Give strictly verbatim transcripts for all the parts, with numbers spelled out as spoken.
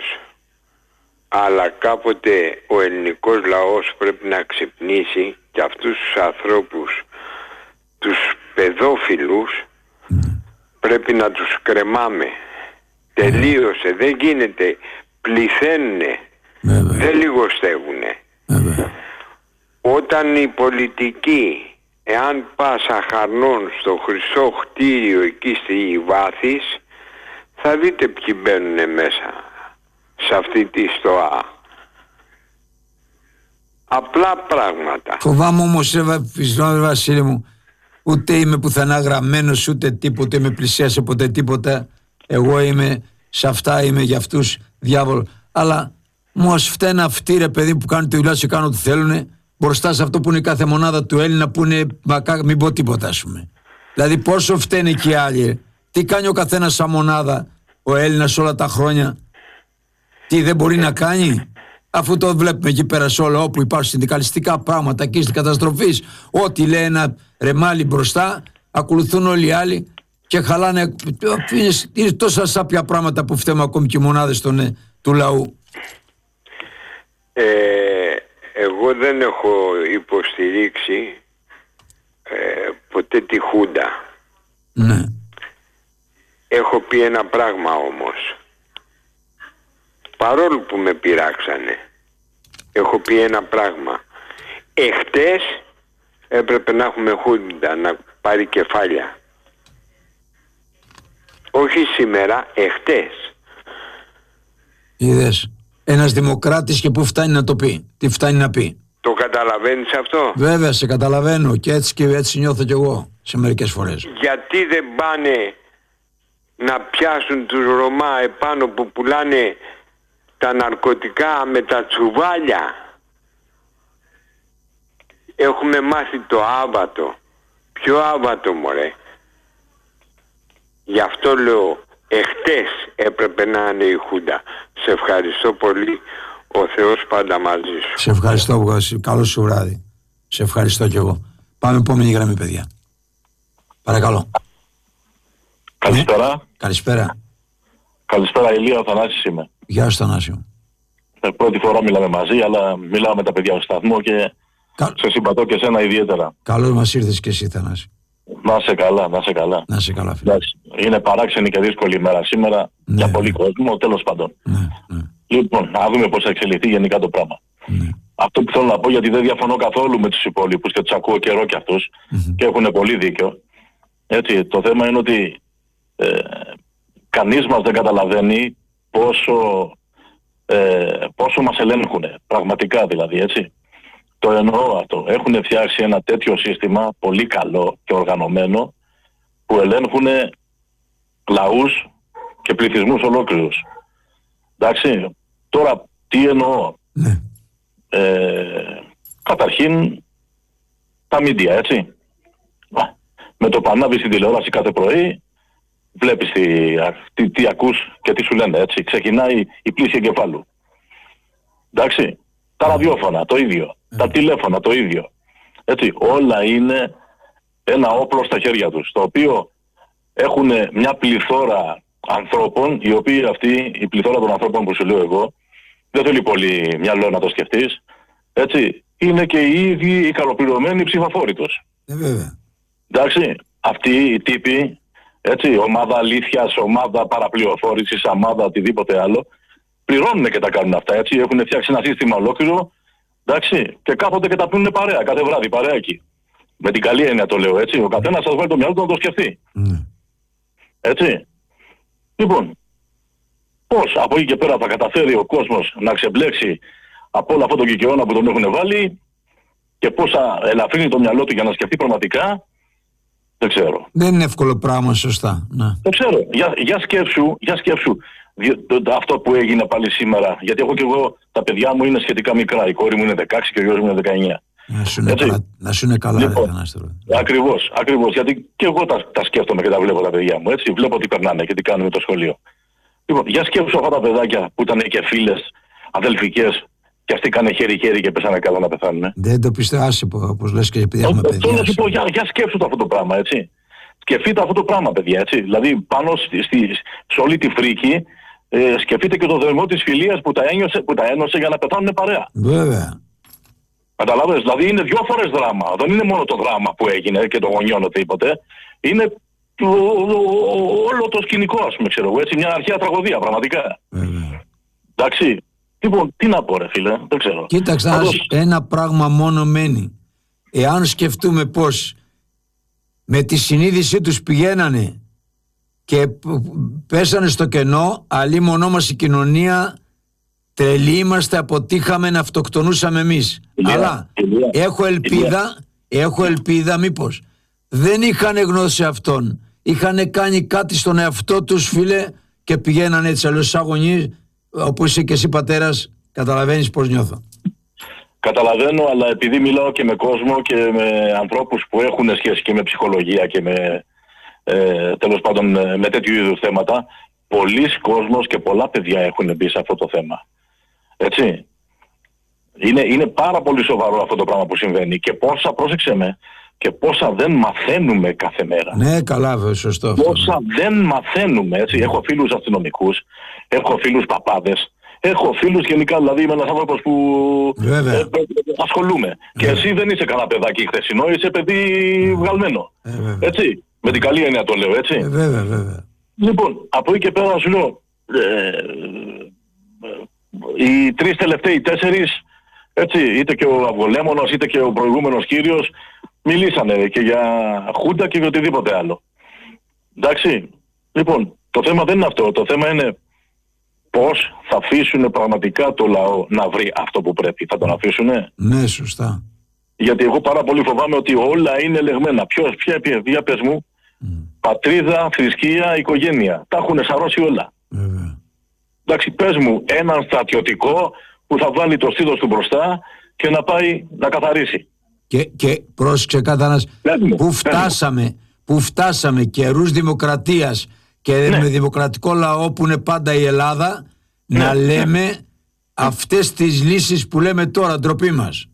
όμως, αλλά κάποτε ο ελληνικός λαός πρέπει να ξυπνήσει και αυτούς τους ανθρώπους, τους παιδόφιλους, πρέπει να τους κρεμάμε. Τελείωσε, δεν γίνεται, πληθαίνουνε, δεν λιγοστεύουνε. Όταν οι πολιτικοί, εάν πας αχαρνών στο χρυσό κτίριο εκεί στη Βάθης, θα δείτε ποιοι μπαίνουνε μέσα σε αυτή τη στοά. Απλά πράγματα. Φοβάμαι όμως, ρε Βασίλη μου, ούτε είμαι πουθενά γραμμένος, ούτε τίποτε με πλησίασε ποτέ τίποτα. Εγώ είμαι, σε αυτά είμαι για αυτούς διάβολο. Αλλά μου ας φταίνε αυτοί, ρε παιδί, που κάνουν τη δουλειά και κάνουν ό,τι θέλουν, μπροστά σε αυτό που είναι κάθε μονάδα του Έλληνα, που είναι μακά, μην πω τίποτα, ας πούμε. Δηλαδή πόσο φταίνε και οι άλλοι. Τι κάνει ο καθένας σαν μονάδα, ο Έλληνας όλα τα χρόνια. Τι δεν μπορεί να κάνει, αφού το βλέπουμε εκεί πέρα σε όλα, όπου υπάρχουν συνδικαλιστικά πράγματα εκεί στην καταστροφή. Ό,τι λέει ένα ρεμάλι μπροστά, ακολουθούν όλοι οι άλλοι και χαλάνε. Είναι, είναι τόσα σάπια πράγματα που φταίμε ακόμη και οι μονάδες των, του λαού. Ε, εγώ δεν έχω υποστηρίξει ε, ποτέ τη Χούντα. Ναι. Έχω πει ένα πράγμα όμως. Παρόλο που με πειράξανε, έχω πει ένα πράγμα. Εχτες έπρεπε να έχουμε Χούντα να πάρει κεφάλια. Όχι σήμερα, εχτες. Είδες, ένας δημοκράτης και πού φτάνει να το πει, τι φτάνει να πει. Το καταλαβαίνεις αυτό? Βέβαια, σε καταλαβαίνω και έτσι και έτσι νιώθω κι εγώ σε μερικές φορές. Γιατί δεν πάνε να πιάσουν τους Ρωμά επάνω που πουλάνε τα ναρκωτικά με τα τσουβάλια? Έχουμε μάθει το άβατο. Ποιο άβατο, μωρέ? Γι' αυτό λέω, εχτες έπρεπε να είναι η Χούντα. Σε ευχαριστώ πολύ. Ο Θεός πάντα μαζί σου. Σε ευχαριστώ, καλό σου βράδυ. Σε ευχαριστώ κι εγώ. Πάμε επόμενη γραμμή, παιδιά. Παρακαλώ. Καλησπέρα. Ναι. Καλησπέρα. Καλησπέρα, Ηλία, ο Θανάσης είμαι. Γεια σου, Θανάσιο. Ε, πρώτη φορά μιλάμε μαζί, αλλά μιλάω με τα παιδιά στο σταθμό και Κα... σε συμπατώ και εσένα ιδιαίτερα. Καλώς μας ήρθες και εσύ, Θανάση. Να σε καλά, να σε καλά. Να σε καλά, φίλε. Είναι παράξενη και δύσκολη ημέρα σήμερα, ναι, για πολύ κόσμο, τέλος πάντων. Ναι, ναι. Λοιπόν, να δούμε πώς θα εξελιχθεί γενικά το πράγμα. Ναι. Αυτό που θέλω να πω, γιατί δεν διαφωνώ καθόλου με τους υπόλοιπους και τους ακούω καιρό κι αυτούς, mm-hmm. και έχουν πολύ δίκιο. Έτσι, το θέμα είναι ότι ε, κανείς μας δεν καταλαβαίνει πόσο, ε, πόσο μας ελέγχουν, πραγματικά δηλαδή, έτσι. Το εννοώ αυτό. Έχουν φτιάξει ένα τέτοιο σύστημα πολύ καλό και οργανωμένο που ελέγχουν λαούς και πληθυσμούς ολόκληρους. Εντάξει, τώρα τι εννοώ? Ναι. Ε, καταρχήν τα μίντια, έτσι. Με το πανάβει στην τηλεόραση κάθε πρωί, βλέπεις τι, τι, τι ακούς και τι σου λένε, έτσι. Ξεκινάει η πλήση εγκεφάλου. Εντάξει, τα ραδιόφωνα το ίδιο, mm. τα τηλέφωνα το ίδιο. Έτσι, όλα είναι ένα όπλο στα χέρια τους, το οποίο έχουν μια πληθώρα ανθρώπων, οι οποίοι αυτή, η πληθώρα των ανθρώπων που σου λέω εγώ, δεν θέλει πολύ μυαλό να το σκεφτείς, έτσι, είναι και οι ίδιοι οι καλοπληρωμένοι ψηφοφόροι τους. Ε, βέβαια. Εντάξει, αυτοί οι τύποι, έτσι, ομάδα αλήθειας, ομάδα παραπληροφόρησης, ομάδα οτιδήποτε άλλο, πληρώνουν και τα κάνουν αυτά, έτσι, έχουν φτιάξει ένα σύστημα ολόκληρο, εντάξει, και κάθονται και τα πίνουν παρέα, κάθε βράδυ, παρέακι. Με την καλή έννοια το λέω, έτσι, ο καθένας θα βγάλει το μυαλό του να το σκεφτεί. Mm. Έτσι. Λοιπόν, πώς από εκεί και πέρα θα καταφέρει ο κόσμος να ξεμπλέξει από όλο αυτό το κικαιώνα που τον έχουν βάλει και πώς θα ελαφρύνει το μυαλό του για να σκεφτεί πραγματικά, δεν ξέρω. Δεν είναι εύκολο πράγμα, σωστά. Ναι. Δεν ξέρω. Για, για σκέψου, για σκέψου αυτό που έγινε πάλι σήμερα. Γιατί έχω και εγώ, τα παιδιά μου είναι σχετικά μικρά. Η κόρη μου είναι δεκαέξι και ο γιος μου είναι δεκαεννιά. Να σου είναι καλά, να σου είναι καλά, λοιπόν, ρε Θανάστερο. Ακριβώς, ακριβώς. Γιατί και εγώ τα, τα σκέφτομαι και τα βλέπω τα παιδιά μου. Έτσι, βλέπω τι περνάνε και τι κάνουν με το σχολείο. Λοιπόν, για σκέψου αυτά τα παιδάκια που ήταν και φίλες, αδελφικές, και αυτοί κάνε χέρι-χέρι και πέσανε καλά να πεθάνουν. Δεν το πιστεύω, άσε, όπως λες, και επειδή έχουμε παιδιά. Θέλω να σου πω, για, για σκέψου το αυτό το πράγμα, έτσι. Σκεφτείτε αυτό το πράγμα, παιδιά, έτσι. Δηλαδή, πάνω στη, στη, σε όλη τη φρίκη, Ε, σκεφτείτε και το δεσμό της φιλίας που τα, ένιωσε, που τα ένωσε για να πεθάνουν παρέα. Βέβαια. Καταλάβες, δηλαδή είναι δύο φορές δράμα. Δεν είναι μόνο το δράμα που έγινε και το γονιών οτιδήποτε. Είναι το, όλο το σκηνικό, ας πούμε, ξέρω εγώ, έτσι, μια αρχαία τραγωδία, πραγματικά. Βέβαια. Εντάξει, λοιπόν, τι να πω ρε φίλε, δεν ξέρω. Κοίταξε, Πάντως... ένα πράγμα μόνο μένει. Εάν σκεφτούμε πως με τη συνείδησή τους πηγαίνανε και πέσανε στο κενό, αλλή μονό μας η κοινωνία, τρελοί είμαστε, αποτύχαμε να αυτοκτονούσαμε εμείς. Yeah, Αλλά yeah, έχω ελπίδα, yeah. έχω ελπίδα μήπως δεν είχαν γνώση αυτόν, είχαν κάνει κάτι στον εαυτό τους, φίλε, και πηγαίνανε έτσι. Αλλιώς σαν γονείς, όπως είσαι και εσύ πατέρας, καταλαβαίνεις πως νιώθω. Καταλαβαίνω, αλλά επειδή μιλάω και με κόσμο και με ανθρώπους που έχουν σχέση και με ψυχολογία και με ε, τέλος πάντων με τέτοιου είδους θέματα, πολλοί κόσμος και πολλά παιδιά έχουν μπει σε αυτό το θέμα. Έτσι. Είναι, είναι πάρα πολύ σοβαρό αυτό το πράγμα που συμβαίνει και πόσα, πρόσεξε με, και πόσα δεν μαθαίνουμε κάθε μέρα. Ναι, καλά, βέβαια, σωστό. Πόσα αυτό. δεν μαθαίνουμε, έτσι. Έχω φίλους αστυνομικούς, έχω φίλους παπάδες, έχω φίλους γενικά, δηλαδή είμαι ένας άνθρωπος που ε, ε, ασχολούμαι. Βέβαια. Και εσύ δεν είσαι κανένα παιδάκι χθεσινό, είσαι παιδί βέβαια. βγαλμένο. Ε, έτσι. Με την καλή έννοια το λέω, έτσι. Ε, βέβαια, βέβαια. Λοιπόν, από εκεί και πέρα σου λέω, ε, ε, οι τρεις τελευταίοι, τέσσερις, έτσι, είτε και ο Αυγολέμονος είτε και ο προηγούμενος κύριος, μιλήσανε και για χούντα και για οτιδήποτε άλλο. Εντάξει. Λοιπόν, το θέμα δεν είναι αυτό. Το θέμα είναι πώς θα αφήσουν πραγματικά το λαό να βρει αυτό που πρέπει. Θα τον αφήσουνε? Ναι, σωστά. Γιατί εγώ πάρα πολύ φοβάμαι ότι όλα είναι ελεγμένα. Ποιος, ποια, ποια πες μου, mm. πατρίδα, θρησκεία, οικογένεια. Τα έχουν σαρώσει όλα. Βέβαια. Εντάξει, πες μου έναν στρατιωτικό που θα βάλει το στήθος του μπροστά και να πάει να καθαρίσει. Και, και πρόσεξε Κάτανας, που φτάσαμε, που φτάσαμε καιρούς δημοκρατίας και ναι. με δημοκρατικό λαό που είναι πάντα η Ελλάδα, ναι. να λέμε ναι. αυτές τις λύσεις που λέμε τώρα, ντροπή μας.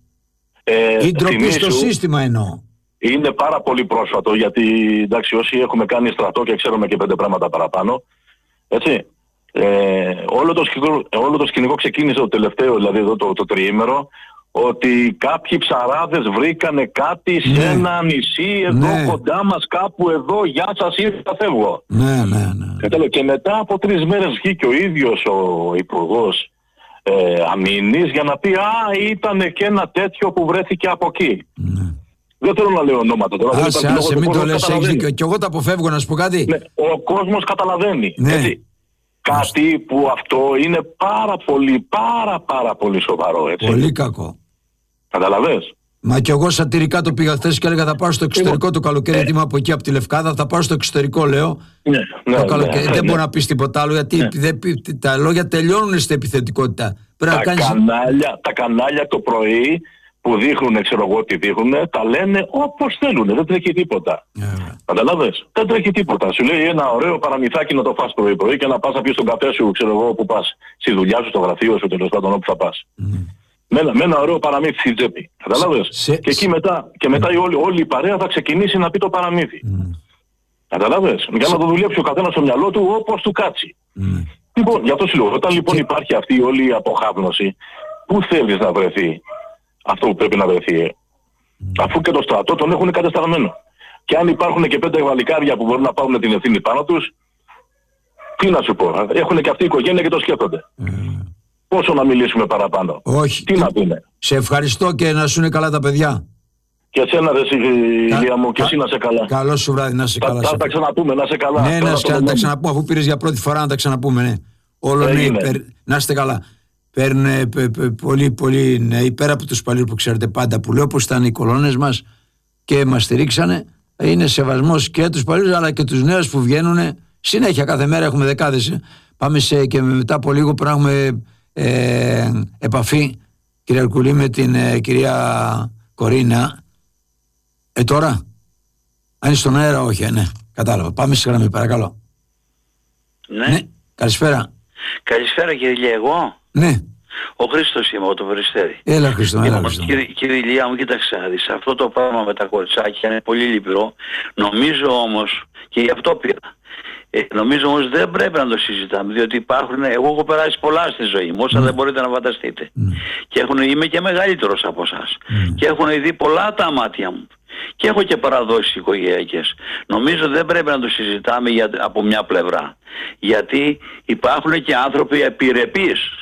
Ε, η ντροπή στο σύστημα εννοώ. Είναι πάρα πολύ πρόσφατο, γιατί εντάξει, όσοι έχουμε κάνει στρατό και ξέρουμε και πέντε πράγματα παραπάνω, έτσι, ε, όλο, το σκηνικό, όλο το σκηνικό ξεκίνησε το τελευταίο, δηλαδή εδώ το, το τριήμερο, ότι κάποιοι ψαράδες βρήκανε κάτι σε ναι. ένα νησί εδώ ναι. κοντά μας, κάπου εδώ, γεια σας, ήρθα, φεύγω. Ναι, ναι, ναι. Και μετά από τρεις μέρες βγήκε ο ίδιος ο υπουργός ε, αμήνης για να πει «Α, ήταν και ένα τέτοιο που βρέθηκε από εκεί». Ναι. Δεν θέλω να λέω ονόματα τώρα. Άσε, άσε, μην το λες, έχεις δίκιο. Και εγώ τα αποφεύγω, να σου πω κάτι. Ναι, ο κόσμος καταλαβαίνει. Ναι. Έτσι. Κάτι που αυτό είναι πάρα πολύ, πάρα πάρα πολύ σοβαρό, έτσι. Πολύ κακό. Καταλαβες. Μα κι εγώ σατυρικά το πήγα χθες και έλεγα θα πάω στο εξωτερικό εγώ, το καλοκαίρι, γιατί είμαι από εκεί, από τη Λευκάδα, θα πάω στο εξωτερικό, λέω. Ναι, ναι, το καλοκαίρι. Ναι, ναι, δεν ναι. μπορεί να πεις τίποτα άλλο, γιατί ναι. δε, τα λόγια τελειώνουν στην επιθετικότητα. Πρέπει τα, κάνεις... κανάλια, τα κανάλια το πρωί που δείχνουν, ξέρω εγώ τι δείχνουν, τα λένε όπως θέλουν, δεν τρέχει τίποτα. Yeah. Καταλάβες, δεν τρέχει τίποτα. Σου λέει ένα ωραίο παραμυθάκι να το φας πρωί πρωί και να πας να πεις στον καφέ σου, ξέρω εγώ που πας, στη δουλειά σου, στο γραφείο σου, τέλος πάντων όπου θα πας. Mm. Με, ένα, με ένα ωραίο παραμύθι στην τσέπη. Καταλάβες. Σε, και εκεί μετά, και μετά mm. η όλη, όλη η παρέα θα ξεκινήσει να πει το παραμύθι. Mm. Καταλάβες. Για να το δουλέψει ο καθένας στο μυαλό του όπως του κάτσει. Mm. Λοιπόν, για αυτό σου λέω, όταν λοιπόν και... υπάρχει αυτή όλη η αποχάπνωση, πού θέλεις να βρεθεί αυτό που πρέπει να βρεθεί, ε? Mm. αφού και το στρατό τον έχουν κατεστραμμένο. Και αν υπάρχουν και πέντε βαλικάρια που μπορούν να πάρουν την ευθύνη πάνω τους, τι να σου πω, έχουν και αυτή η οικογένεια και το σκέφτονται. Mm. Πόσο να μιλήσουμε παραπάνω. Όχι. Τι, τι να πούμε. Σε ευχαριστώ και να σου είναι καλά τα παιδιά. Και εσένα ρε Ηλία μου, και εσύ να σε καλά. Καλό σου βράδυ, να σε καλά. Θα τα ξαναπούμε, να σε καλά. Ναι, να σε τα ξαναπούμε, αφού πήρες για πρώτη φορά να τα ξαναπούμε, ναι. Όλο ναι, να είστε καλά. Παίρνουν πολύ, πολύ νέοι, πέρα από τους παλιούς που ξέρετε πάντα, που λέω πως ήταν οι κολόνες μας και μας στηρίξανε. Είναι σεβασμός και τους παλιούς αλλά και τους νέους που βγαίνουν. Συνέχεια κάθε μέρα έχουμε δεκάδες. Πάμε σε, και μετά από λίγο πράγμα ε, επαφή, κυρία Αρκουλή, με την ε, κυρία Κορίνα. Ε, τώρα, αν είναι στον αέρα, όχι, ε, ναι, κατάλαβα. Πάμε στη γραμμή, παρακαλώ. Ναι. ναι. Καλησπέρα. Καλησπέρα κύριε, εγώ. Ναι. Ο Χρήστος είμαι από το Περιστέρι. Έλα Χρήστο, έλα Χρήστο. Κύριε, κύριε Ηλία μου, κοίταξε να δεις, αυτό το πράγμα με τα κοριτσάκια είναι πολύ λυπηρό. Νομίζω όμως, Και γι' αυτό πήρα. Ε, νομίζω όμως δεν πρέπει να το συζητάμε, διότι υπάρχουν, εγώ έχω περάσει πολλά στη ζωή μου, όσα mm. δεν μπορείτε να φανταστείτε. Mm. Και έχουν, είμαι και μεγαλύτερος από εσάς. Mm. Και έχουν δει πολλά τα μάτια μου. Και έχω και παραδόσεις οικογενειακές. Νομίζω δεν πρέπει να το συζητάμε για, από μια πλευρά. Γιατί υπάρχουν και άνθρωποι επιρρεπείς.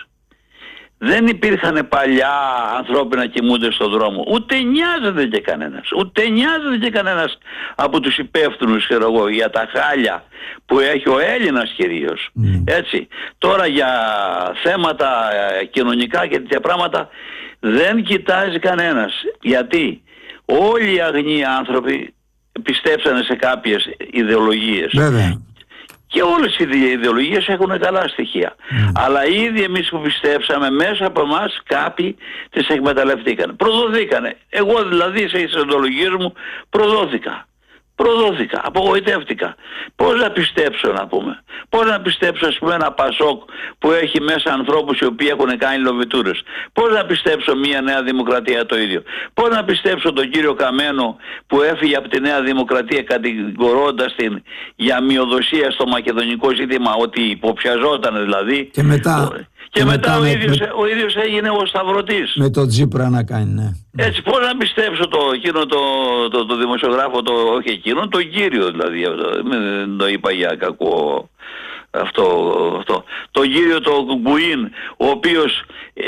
Δεν υπήρχαν παλιά ανθρώποι να κοιμούνται στον δρόμο. Ούτε νοιάζεται και κανένας. Ούτε νοιάζεται και κανένας από τους υπεύθυνους, ξέρω εγώ, για τα χάλια που έχει ο Έλληνας κυρίως. Mm. Έτσι. Τώρα για θέματα κοινωνικά και τέτοια πράγματα δεν κοιτάζει κανένας. Γιατί όλοι οι αγνοί άνθρωποι πιστέψανε σε κάποιες ιδεολογίες. Βέβαια. Και όλες οι ιδεολογίες έχουν καλά στοιχεία. Mm. Αλλά ήδη εμείς που πιστέψαμε, μέσα από εμάς κάποιοι τις εκμεταλλευτήκαν. Προδοθήκανε. Εγώ δηλαδή σε ιδεολογίες μου προδόθηκα. Προδόθηκα, απογοητεύτηκα. Πώς να πιστέψω, να πούμε. Πώς να πιστέψω, ας πούμε, ένα Πασόκ που έχει μέσα ανθρώπους οι οποίοι έχουν κάνει λοβιτούρες. Πώς να πιστέψω μια Νέα Δημοκρατία το ίδιο. Πώς να πιστέψω τον κύριο Καμένο που έφυγε από τη Νέα Δημοκρατία κατηγορώντας την για μειοδοσία στο μακεδονικό ζήτημα, ότι υποψιαζόταν δηλαδή. Και μετά... Και, και μετά, μετά ο, με, ίδιος, με... ο ίδιος έγινε ο Σταυρωτής. Με το Τζίπρα να κάνει, ναι. Έτσι, πώς να πιστέψω το, εκείνο το, το, το δημοσιογράφο, το, όχι εκείνο, το κύριο δηλαδή, δεν το είπα για κακό αυτό, αυτό. Το κύριο το Γκουίν, ο οποίος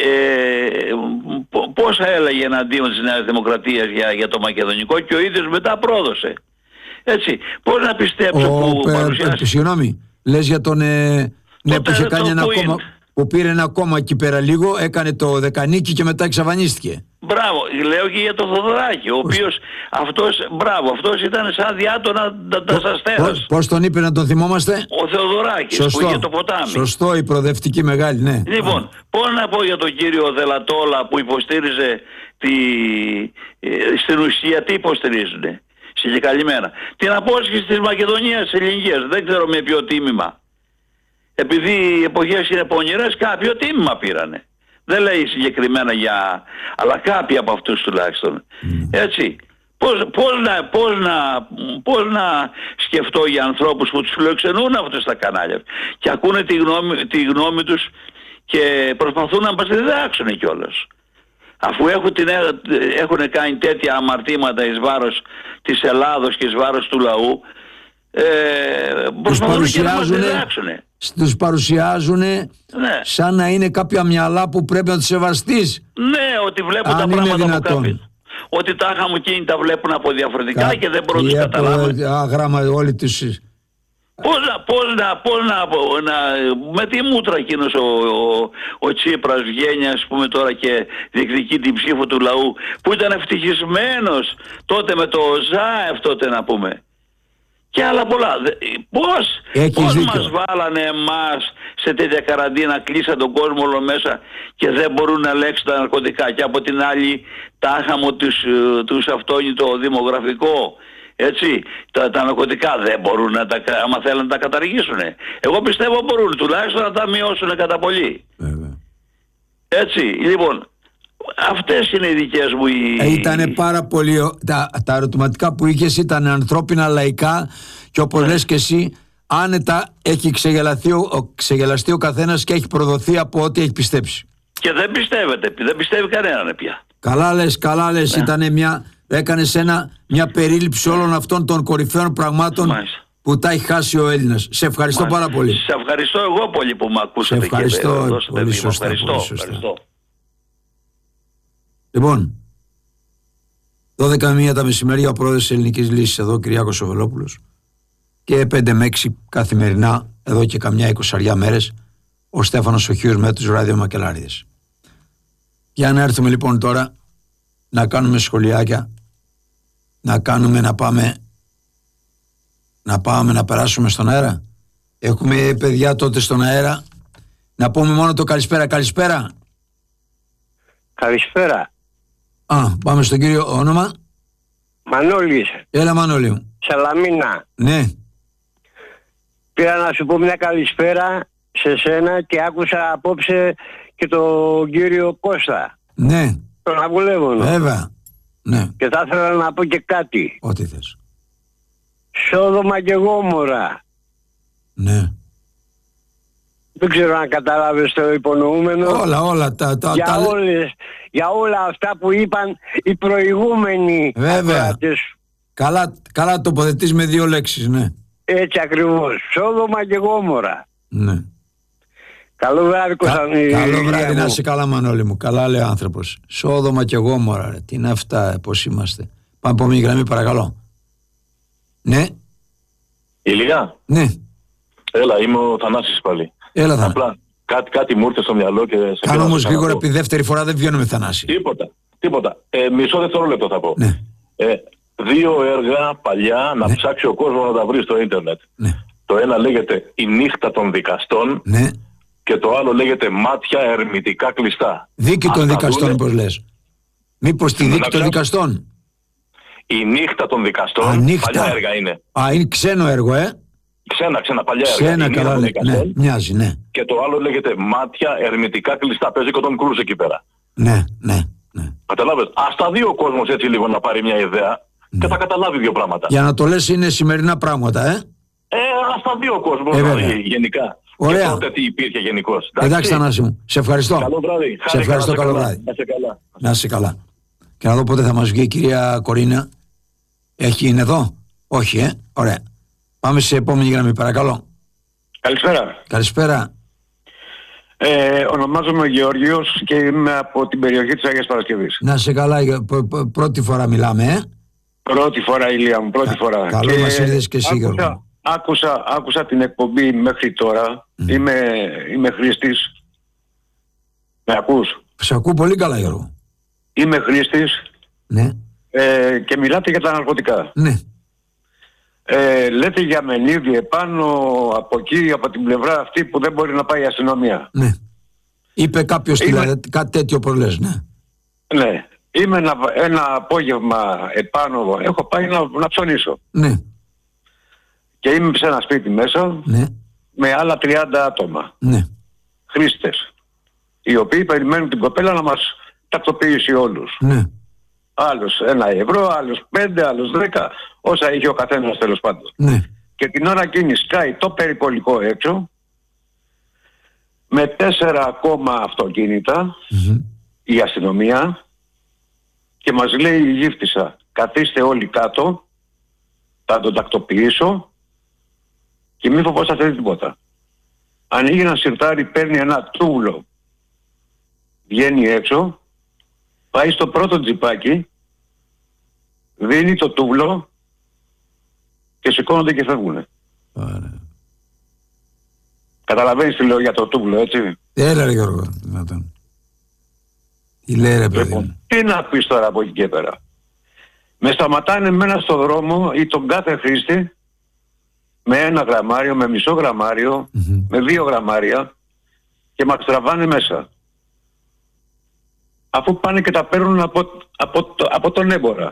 ε, πόσα έλεγε εναντίον της Νέας Δημοκρατίας για, για το μακεδονικό και ο ίδιος μετά πρόδωσε. Έτσι, πώς να πιστέψω ο, που πε, παρουσιάσει... Συγγνώμη, λες για τον... Ε, ναι, που είχε κάνει ένα κόμμα... που πήρε ένα κόμμα εκεί πέρα λίγο, έκανε το δεκανίκι και μετά εξαφανίστηκε. Μπράβο, λέω και για τον Θοδωράκη, ο οποίος αυτός, μπράβο, αυτός ήταν σαν διάτονα τα αστέρας. Πώς τον είπε να τον θυμόμαστε? Ο Θεοδωράκης. Σωστό, που είχε το ποτάμι. Σωστό, η προοδευτική μεγάλη, ναι. Λοιπόν, Α. πώς να πω για τον κύριο Δελατόλα που υποστήριζε τη... στην ουσία τι υποστηρίζουνε, συγκεκαλυμμένα. Την απόσχεση της Μακεδονίας της Ελληνικής, δεν ξέρω με ποιο τίμημα. Επειδή οι εποχές είναι πονηρές, κάποιο τίμημα πήρανε. Δεν λέει συγκεκριμένα για... αλλά κάποιοι από αυτούς τουλάχιστον. Mm. Έτσι. Πώς, πώς, να, πώς, να, πώς να σκεφτώ για ανθρώπους που τους φιλοξενούν αυτές τα κανάλια και ακούνε τη γνώμη, τη γνώμη τους και προσπαθούν να μας διδάξουν κιόλας. Αφού έχουν, την, έχουν κάνει τέτοια αμαρτήματα εις βάρος της Ελλάδος και εις βάρος του λαού, ε, προσπαθούν και να μας διδάξουν. Τους παρουσιάζουν ναι. σαν να είναι κάποια μυαλά που πρέπει να τους σεβαστείς. Ναι, ότι βλέπουν τα πράγματα από κάποιοι. Ότι τα χαμοκίνητα βλέπουν από διαφορετικά Κα... και δεν μπορούν να τους καταλάβουν. Αγράμμα όλοι τους... Πώς να, πώς να, πώς να, να, με τη μούτρα εκείνος ο, ο, ο Τσίπρας βγαίνει, ας πούμε, τώρα και διεκδικεί την ψήφο του λαού που ήταν ευτυχισμένος τότε με το ΖΑΕΦ τότε, να πούμε. Και άλλα πολλά. Πώς, πώς μας βάλανε εμάς σε τέτοια καραντίνα, κλείσαν τον κόσμο όλο μέσα και δεν μπορούν να ελέγξουν τα ναρκωτικά. Και από την άλλη τάχαμε τους, τους αυτόνυτο δημογραφικό. Έτσι, τα, τα ναρκωτικά δεν μπορούν να τα, άμα θέλουν να τα καταργήσουν. Εγώ πιστεύω μπορούν, τουλάχιστον να τα μειώσουν κατά πολύ. Βέβαια. Έτσι, λοιπόν, αυτές είναι οι δικές μου οι... Ήτανε πάρα πολύ... Τα, τα ερωτηματικά που είχες ήταν ανθρώπινα, λαϊκά και όπως ναι. λες και εσύ, άνετα έχει ξεγελαστεί ο, ξεγελαστεί ο καθένας και έχει προδοθεί από ό,τι έχει πιστέψει. Και δεν πιστεύετε, δεν πιστεύει κανέναν πια. Καλά λες, καλά λες, ναι. Ήτανε μια... Έκανες ένα, μια περίληψη όλων αυτών των κορυφαίων πραγμάτων Μάλιστα. Που τα έχει χάσει ο Έλληνας. Σε ευχαριστώ Μάλιστα. πάρα πολύ. Σε ευχαριστώ εγώ πολύ που με ακούσατε. Σε ευχαριστώ, και πολύ, πολύ σωστά, ευχαριστώ, πολύ σωστά. ευχαριστώ. Λοιπόν, δώδεκα με μία τα μεσημέρια ο πρόεδρος της Ελληνικής Λύσης εδώ, Κυριάκος ο Βελόπουλος, και πέντε με έξι καθημερινά, εδώ και καμιά εικοσαριά μέρες, ο Στέφανος ο Χίος με τους Ράδιο Μακελάριδες. Για να έρθουμε λοιπόν τώρα να κάνουμε σχολιάκια, να κάνουμε να πάμε να πάμε να περάσουμε στον αέρα. Έχουμε παιδιά τότε στον αέρα. Να πούμε μόνο το καλησπέρα. Καλησπέρα. Καλησπέρα. Α, πάμε στον κύριο. Όνομα? Μανώλης. Έλα Μανώλη μου. Σαλαμίνα. Ναι. Πήρα να σου πω μια καλησπέρα σε σένα και άκουσα απόψε και τον κύριο Κώστα. Ναι. Τον Αγουλεύωνο. Βέβαια. Ναι. Και θα ήθελα να πω και κάτι. Ό,τι θες. Σόδομα και Γόμορα. Ναι. Δεν ξέρω αν καταλάβεις το υπονοούμενο. Όλα, όλα τα... τα, για, τα... Όλες, για όλα αυτά που είπαν οι προηγούμενοι. Βέβαια. Ακράτες. Καλά, καλά τοποθετείς με δύο λέξεις, ναι. Έτσι ακριβώς. Σόδομα και Γόμορα. Ναι. Καλό βράδυ, Κωνσταντίνε. Κα, καλό βράδυ, να είσαι καλά, Μανώλη μου. Καλά λέει ο άνθρωπος. Σόδομα και Γόμορα, ρε. Τι είναι αυτά, πώς είμαστε. Πάμε από μια γραμμή, παρακαλώ. Ναι. Ηλία. Ναι. Έλα, είμαι ο Θανάσης πάλι. Έλα, Θανάση. Απλά κάτι, κάτι μου ήρθε στο μυαλό και... σε Κάνω όμως να γρήγορα, πω. επί δεύτερη φορά δεν βγαίνουμε, Θανάση. Τίποτα, τίποτα. Ε, μισό δευτερόλεπτο θα πω. Ναι. Ε, δύο έργα παλιά να Ναι. ψάξει ο κόσμος να τα βρει στο ίντερνετ. Ναι. Το ένα λέγεται «Η νύχτα των δικαστών» Ναι. και το άλλο λέγεται «Μάτια ερμητικά κλειστά». Δίκη των Ας τα δικαστών, δούνε. πώς λες. Μήπως τη Να δίκη των ψάξω. δικαστών. «Η νύχτα των δικαστών», Α, νύχτα. παλιά έργα είναι. Α, είναι ξένο έργο, ε. Ξένα, ξένα παλιά έργα. Ξένα, «Η νύχτα καλά των λέει. Ναι, δικαστών». μοιάζει, ναι. Και το άλλο λέγεται «Μάτια ερμητικά κλειστά». Παίζει και ο Τόμ Κρούζ εκεί πέρα. Ναι, ναι, ναι. Καταλάβες. Ας τα δει ο κόσμος έτσι λίγο να πάρει μια ιδέα και θα καταλάβει δύο πράγματα. Για να το λες είναι σημερινά πράγματα, ε. Ε, ας τα δει ο κόσμος Ε, να βέβαια. δει γενικά. Ωραία. Και τότε τι υπήρχε γενικώς. Εντάξει, Θανάση μου. Σε ευχαριστώ. Καλό βράδυ. Σε ευχαριστώ, καλό βράδυ. Να είσαι καλά. Να είσαι καλά. Και να δω πότε θα μας βγει η κυρία Κορίνα. Έχει, είναι εδώ. Όχι, ε. Ωραία. Πάμε σε επόμενη γραμμή, παρακαλώ. Καλησπέρα. Καλησπέρα. Ε, ονομάζομαι Γεώργιος και είμαι από την περιοχή της Αγίας Παρασκευής. Να είσαι καλά. για- π- π- Πρώτη φορά μιλάμε, ε. Πρώτη φορά, Ηλία μου, πρώτη Κα- φορά. καλό Και μας ήρθες και εσύ, άκουσα, Γιώργο. άκουσα, άκουσα την εκπομπή μέχρι τώρα. Mm. Είμαι, είμαι χρήστης. Με ακούς? Σε ακούω πολύ καλά, Γιώργο. Είμαι χρήστης Ναι, ε, και μιλάτε για τα ναρκωτικά. ναι. Ε, λέτε για μενίδι επάνω από εκεί, από την πλευρά αυτή που δεν μπορεί να πάει η αστυνομία. Ναι. Είπε κάποιος Είμαι- δηλαδή, κάτι τέτοιο που λες, ναι. Ναι. Είμαι ένα, ένα απόγευμα επάνω, έχω πάει να, να ψωνίσω. Ναι, Και είμαι σε ένα σπίτι μέσα ναι, με άλλα τριάντα άτομα, ναι. χρήστες, οι οποίοι περιμένουν την κοπέλα να μας τακτοποιήσει όλους. Ναι, Άλλος ένα ευρώ, άλλος πέντε, άλλος δέκα, όσα είχε ο καθένας τέλος πάντων. ναι. Και την ώρα εκείνη σκάει το περιπολικό έξω, με τέσσερα ακόμα αυτοκίνητα, Μμμ. η αστυνομία, και μας λέει η γύφτισσα, καθίστε όλοι κάτω, θα τον τακτοποιήσω και μην φοβόσαστε τίποτα. Ανοίγει ένα σιρτάρι, παίρνει ένα τούβλο, βγαίνει έξω, πάει στο πρώτο τζιπάκι, δίνει το τούβλο και σηκώνονται και φεύγουνε. Ωραία. Καταλαβαίνεις τι λέω για το τούβλο, έτσι? Έλα ρε Γιώργο, δυνατόν. Τι λέει ρε παιδί μου. Λοιπόν, τι να πεις τώρα από εκεί και πέρα. Με σταματάνε μένα στο δρόμο ή τον κάθε χρήστη με ένα γραμμάριο, με μισό γραμμάριο, Μμμ. με δύο γραμμάρια και μας τραβάνε μέσα. Αφού πάνε και τα παίρνουν από, από, το, από τον έμπορα.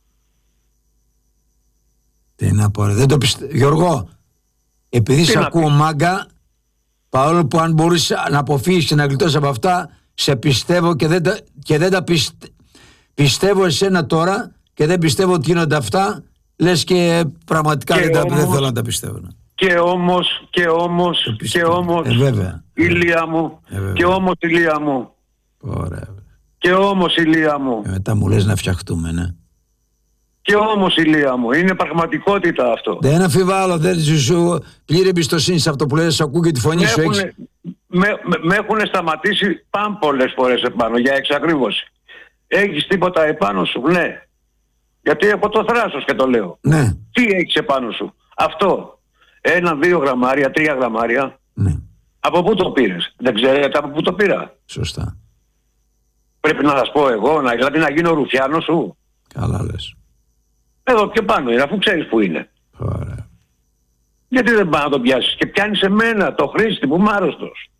Τι να πω ρε, δεν το πιστεύω. Γιώργο, επειδή σε να ακούω μάγκα, παρόλο που αν μπορείς να αποφύγεις και να γλιτώσεις από αυτά, σε πιστεύω και δεν τα, και δεν τα πιστε... πιστεύω εσένα τώρα και δεν πιστεύω ότι γίνονται αυτά, λες και πραγματικά Και δεν, τα, όμως- δεν θέλω να τα πιστεύω. ναι. Και όμως, και όμως, Το και πιστεύω. όμως, Ε, βέβαια. ηλία μου, Ε, βέβαια. και όμως ηλία μου, Ωραία. και όμως ηλία μου, Ε, μετά μου λες να φτιαχτούμε, ναι. και όμως ηλία μου. Είναι πραγματικότητα αυτό. Δεν αφιβάλλω, δεν σου πλήρη εμπιστοσύνη σε αυτό που λες, σου ακούω και τη φωνή Με σου. έχουν, Έχεις... με, με, με έχουν σταματήσει πάμπολες φορές επάνω για εξακρίβωση. Έχεις τίποτα επάνω σου? Ναι. Γιατί έχω το θράσος και το λέω. Ναι, Τι έχεις επάνω σου? Αυτό. Ένα, δύο γραμμάρια, τρία γραμμάρια. ναι, Από πού το πήρες? Δεν ξέρετε από πού το πήρα? σωστά. Πρέπει να σας πω εγώ, να, δηλαδή να γίνω ρουφιάνος σου? Καλά λες. Εδώ πιο πάνω είναι, αφού ξέρεις που είναι. Ωραία. Γιατί δεν πάει να το πιάσεις? Και πιάνεις εμένα, το χρήστη που είμαι άρρωστος.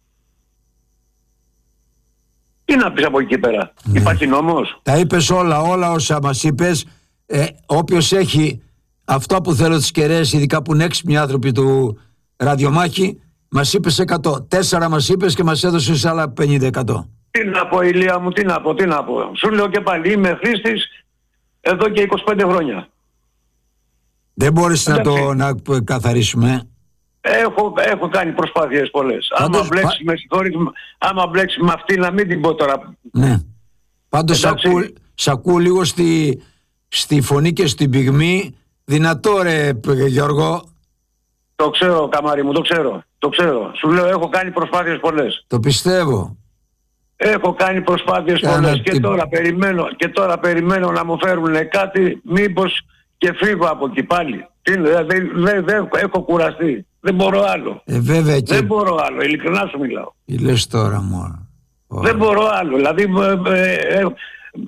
Τι να πεις από εκεί και πέρα? Ναι. Υπάρχει νόμος? Τα είπες όλα, όλα όσα μας είπες. Ε, όποιος έχει αυτό που θέλω τις κεραίες, ειδικά που είναι έξυπνοι άνθρωποι του ραδιομάχη, μας είπες εκατό. Τέσσερα μας είπες και μας έδωσες άλλα πενήντα τοις εκατό. Τι να πω, Ηλία μου, τι να πω, τι να πω. Σου λέω και πάλι, είμαι χρήστης εδώ και είκοσι πέντε χρόνια. Δεν μπορείς να το να καθαρίσουμε. Έχω, έχω κάνει προσπάθειες πολλές. Άμα μπλέξει, με συγχωρείς, άμα μπλέξει με αυτή, να μην την πω τώρα. Ναι. Πάντως σ' ακούω λίγο στη, στη φωνή και στην πυγμή. Δυνατό ρε Γιώργο. Το ξέρω, καμάρι μου, το ξέρω. Το ξέρω. Σου λέω, έχω κάνει προσπάθειες πολλές. Το πιστεύω. Έχω κάνει προσπάθειες πολλές και, τώρα περιμένω, και τώρα περιμένω να μου φέρουν κάτι, μήπως και φύγω από εκεί πάλι. Δεν δε, δε, δε, έχω κουραστεί. Δεν μπορώ άλλο. Ε, βέβαια και... Δεν μπορώ άλλο, ειλικρινά σου μιλάω. Τι λες τώρα μόνο. Δεν μπορώ άλλο. Δηλαδή ε, ε, ε, ε,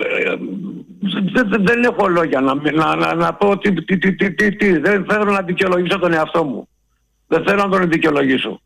δεν, δεν έχω λόγια να, να, να, να πω τι, τι, τι, τι, τι, τι. Δεν θέλω να δικαιολογήσω τον εαυτό μου. Δεν θέλω να τον δικαιολογήσω.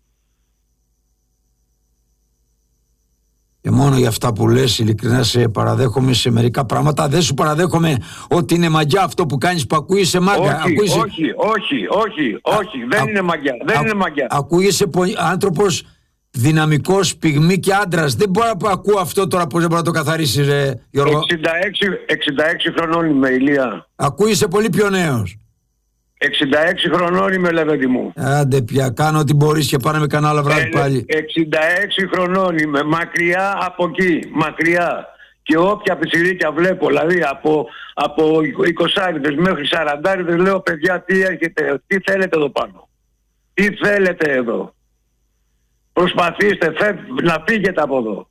Και μόνο για αυτά που λες, ειλικρινά σε παραδέχομαι σε μερικά πράγματα. Δεν σου παραδέχομαι ότι είναι μαγιά αυτό που κάνεις, που ακούγεσαι μάγκα. Όχι, ακούγεσαι... όχι, όχι, όχι, όχι, δεν α, είναι μαγιά, δεν α, είναι μαγιά. Ακούγεσαι άνθρωπος δυναμικός, πυγμή και άντρας. Δεν μπορώ να ακούω αυτό τώρα, πώς δεν μπορώ να το καθαρίσεις, ρε Γιώργο. εξήντα έξι χρονών είμαι, Ηλία. Ακούγεσαι πολύ πιο νέος. εξήντα έξι χρονών είμαι, λεβέντη μου. Άντε πια, κάνω ό,τι μπορείς και πάμε με κανένα άλλο βράδυ ε, πάλι. εξήντα έξι χρονών είμαι, μακριά από εκεί, μακριά. Και όποια πιτσιρίκια βλέπω, δηλαδή από, από εικοσάριδες μέχρι σαραντάριδες, λέω παιδιά τι έρχεται, τι θέλετε εδώ πάνω. Τι θέλετε εδώ. Προσπαθήστε, φε, να φύγετε από εδώ.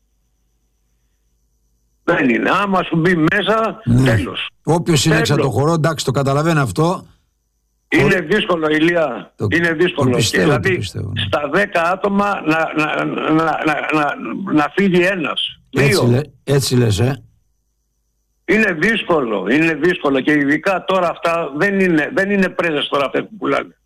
Δεν είναι. Άμα σου μπει μέσα, ναι. Τέλος. Όποιος είναι έξω από το χορό, εντάξει, το καταλαβαίνω αυτό. Είναι δύσκολο, Ηλία. Το, είναι δύσκολο. Το πιστεύω, δηλαδή, το πιστεύω, ναι. Στα δέκα άτομα να, να, να, να, να, να φύγει ένας. Έτσι, λέ, έτσι λες, ε. Είναι δύσκολο, είναι δύσκολο. Και ειδικά τώρα αυτά δεν είναι, δεν είναι πρέζες τώρα αυτές που πουλάνε.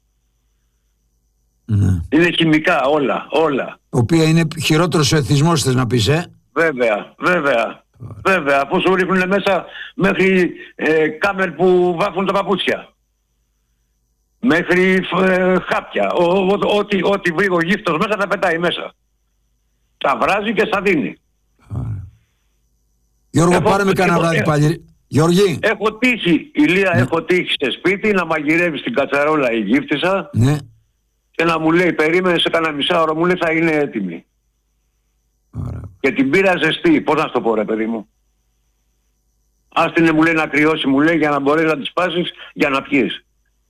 Ναι. Είναι χημικά όλα, όλα. Οποία είναι χειρότερος ο εθισμός, θες να πεις, ε. Βέβαια, βέβαια. Βέβαια, αφού σου ρίχνουν μέσα μέχρι ε, κάμερ που βάφουν τα παπούτσια. Μέχρι ε, χάπια. Ό,τι βρει ο γύφτος μέσα τα πετάει μέσα. Τα βράζει και στα δίνει. Γιώργο, έχω, πάρε με κανένα βράδυ πάλι. Γιώργη. Έχω τύχει, Ηλία, ναι. έχω τύχει σε σπίτι να μαγειρεύει στην κατσαρόλα η γύφτισσα. Ναι. Και να μου λέει, περίμενε σε κανένα μισάωρο, μου λέει θα είναι έτοιμη. Ωραία. Και την πήρα ζεστή. Πώς να σου το πω, ρε παιδί μου. Ας την μου λέει να κρυώσει, μου λέει, για να μπορείς να τη σπάσεις για να πιείς.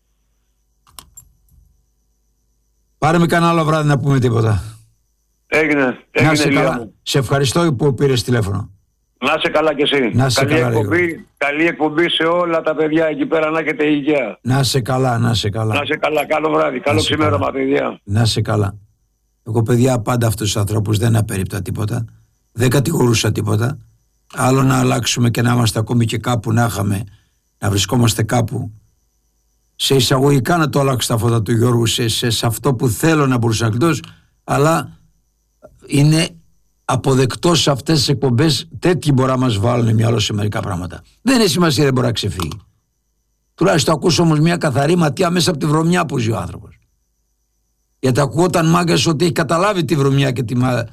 Πάρε με κανένα άλλο βράδυ να πούμε τίποτα. Έγινε, έγινε. Να σε καλά. Σε ευχαριστώ που πήρες τηλέφωνο. Να σε καλά κι εσύ. Να σε καλή, καλά, εκπομπή, καλή εκπομπή σε όλα τα παιδιά εκεί πέρα, να έχετε υγεία. Να σε καλά, να σε καλά. Να σε καλά, καλό βράδυ, καλό ξημέρωμα παιδιά. Να σε καλά. Εγώ παιδιά πάντα αυτούς τους ανθρώπους δεν απέριπτα τίποτα. Δεν κατηγορούσα τίποτα. Άλλο να αλλάξουμε και να είμαστε ακόμη και κάπου να είχαμε, να βρισκόμαστε κάπου. Σε εισαγωγικά να το αλλάξω τα φώτα του Γιώργου, σε, σε, σε αυτό που θέλω να μπορούσα να κλειτώσω, αλλά είναι αποδεκτός σε αυτές τις εκπομπές. Τέτοιοι μπορεί να μας βάλουν μυαλό σε μερικά πράγματα. Δεν είναι σημασία, δεν μπορεί να ξεφύγει. Τουλάχιστον ακούσω όμως μια καθαρή ματιά μέσα από τη βρωμιά που ζει ο άνθρωπος. Γιατί ακούγονταν μάγκας ότι έχει καταλάβει τη βρωμιά και τη μα...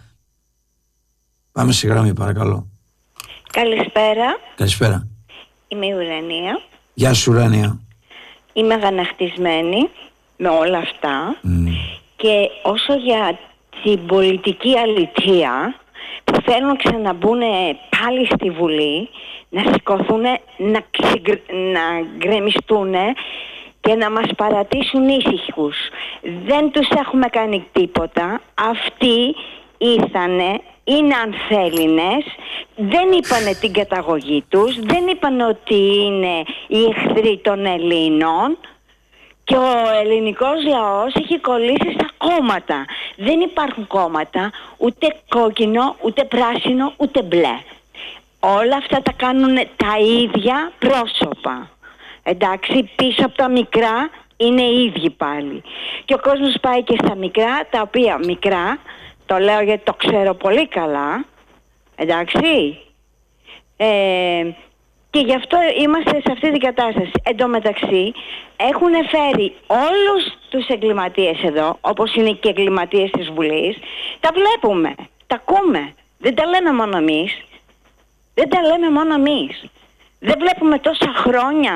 Πάμε στη γραμμή παρακαλώ. Καλησπέρα. Καλησπέρα. Είμαι η Ουρανία. Γεια σου Ουρανία. Είμαι αγανακτισμένη με όλα αυτά mm. και όσο για την πολιτική αλήθεια που θέλουν να ξαναμπούν πάλι στη Βουλή, να σηκωθούν, να, ξυγκ... να γκρεμιστούν και να μας παρατήσουν ήσυχους. Δεν τους έχουμε κάνει τίποτα. Αυτοί ήρθανε, είναι ανθέληνες, δεν είπανε την καταγωγή τους, δεν είπανε ότι είναι οι εχθροί των Ελλήνων και ο ελληνικός λαός έχει κολλήσει στα κόμματα. Δεν υπάρχουν κόμματα, ούτε κόκκινο, ούτε πράσινο, ούτε μπλε. Όλα αυτά τα κάνουν τα ίδια πρόσωπα. Εντάξει, πίσω από τα μικρά είναι οι ίδιοι πάλι. Και ο κόσμος πάει και στα μικρά, τα οποία μικρά, το λέω γιατί το ξέρω πολύ καλά, εντάξει, ε, και γι' αυτό είμαστε σε αυτή την κατάσταση. Εν τω μεταξύ έχουν φέρει όλους τους εγκληματίες εδώ, όπως είναι και οι εγκληματίες της Βουλής, τα βλέπουμε, τα ακούμε, δεν τα λέμε μόνο εμείς, δεν τα λέμε μόνο εμείς. Δεν βλέπουμε τόσα χρόνια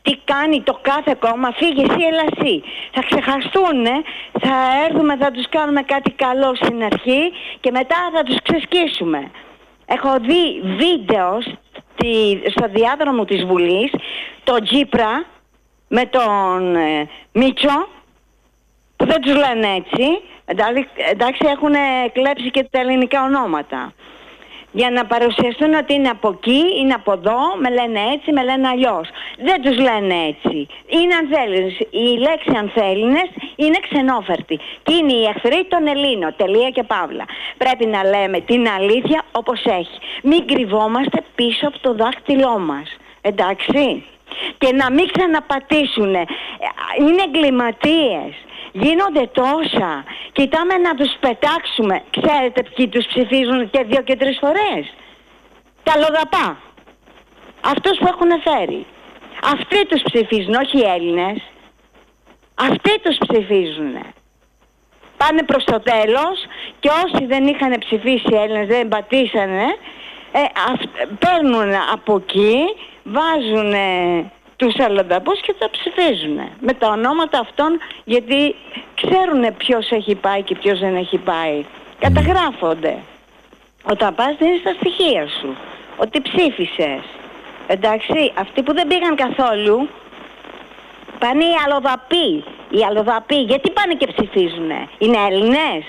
τι κάνει το κάθε κόμμα, φύγε εσύ, έλα εσύ. Θα ξεχαστούν, θα έρθουμε, θα τους κάνουμε κάτι καλό στην αρχή και μετά θα τους ξεσκίσουμε. Έχω δει βίντεο στη, στο διάδρομο της Βουλής, τον Τζίπρα με τον ε, Μίτσο, που δεν τους λένε έτσι, εντάξει, εντάξει έχουν κλέψει και τα ελληνικά ονόματα. Για να παρουσιαστούν ότι είναι από εκεί, είναι από εδώ, με λένε έτσι, με λένε αλλιώς. Δεν τους λένε έτσι. Είναι ανθέληνες. Η λέξη ανθέληνες είναι ξενόφερτη. Και είναι οι εχθροί των Ελλήνων. Τελεία και παύλα. Πρέπει να λέμε την αλήθεια όπως έχει. Μην κρυβόμαστε πίσω από το δάχτυλό μας. Εντάξει. Και να μην ξαναπατήσουν. Είναι εγκληματίες. Γίνονται τόσα. Κοιτάμε να τους πετάξουμε. Ξέρετε ποιοι τους ψηφίζουν και δύο και τρεις φορές? Τα λοδαπά. Αυτούς που έχουν φέρει. Αυτοί τους ψηφίζουν, όχι οι Έλληνες. Αυτοί τους ψηφίζουν. Πάνε προς το τέλος και όσοι δεν είχαν ψηφίσει οι Έλληνες, δεν πατήσανε, ε, αυ, παίρνουν από εκεί, βάζουν τους αλλοδαπούς και τα ψηφίζουν με τα ονόματα αυτών, γιατί ξέρουν ποιος έχει πάει και ποιος δεν έχει πάει. Καταγράφονται. Όταν πας δίνεις στα στοιχεία σου ότι ψήφισες. Εντάξει, αυτοί που δεν πήγαν καθόλου πάνε οι αλλοδαποί. Οι αλλοδαποί γιατί πάνε και ψηφίζουνε? Είναι Έλληνες?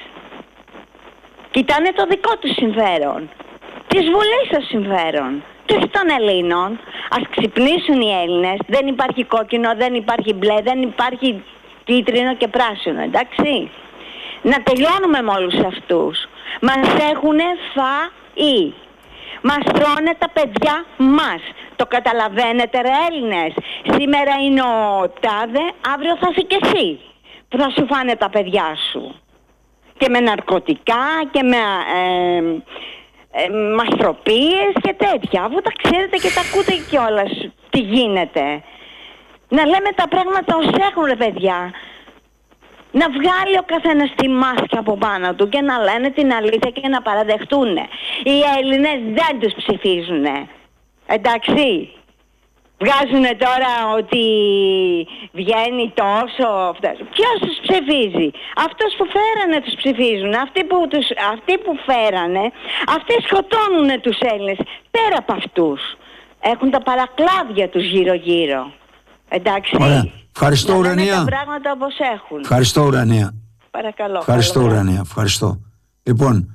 Κοιτάνε το δικό τους συμφέρον, της Βουλής το συμφέρον και των Ελλήνων. Ας ξυπνήσουν οι Έλληνες. Δεν υπάρχει κόκκινο, δεν υπάρχει μπλε, δεν υπάρχει κίτρινο και πράσινο, εντάξει. Να τελειώνουμε με όλους αυτούς. Μας έχουνε φαεί. Μας τρώνε τα παιδιά μας. Το καταλαβαίνετε ρε Έλληνες? Σήμερα είναι ο τάδε, αύριο θα είσαι και εσύ που θα σου φάνε τα παιδιά σου. Και με ναρκωτικά και με ε, ε, μαστροπίες και τέτοια. Αφού τα ξέρετε και τα ακούτε κιόλας τι γίνεται. Να λέμε τα πράγματα ως έχουν ρε παιδιά. Να βγάλει ο καθένας τη μάσκα από πάνω του και να λένε την αλήθεια και να παραδεχτούν. Οι Έλληνες δεν τους ψηφίζουν. Εντάξει. Βγάζουν τώρα ότι βγαίνει τόσο. Ποιος τους ψηφίζει? Αυτούς που φέρανε τους ψηφίζουν. Αυτοί που, τους, αυτοί που φέρανε, αυτοί σκοτώνουν τους Έλληνες. Πέρα από αυτούς έχουν τα παρακλάδια τους γύρω γύρω. Εντάξει. Ωραία. Ευχαριστώ, Ουρανία. Τα πράγματα όπως έχουν. Ευχαριστώ, Ουρανία. Παρακαλώ. Ευχαριστώ, Ουρανία. Ευχαριστώ. Λοιπόν,